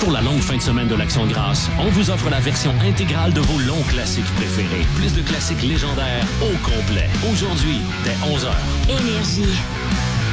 Pour la longue fin de semaine de l'Action de grâce, on vous offre la version intégrale de vos longs classiques préférés. Plus de classiques légendaires au complet. Aujourd'hui, dès 11h. Énergie.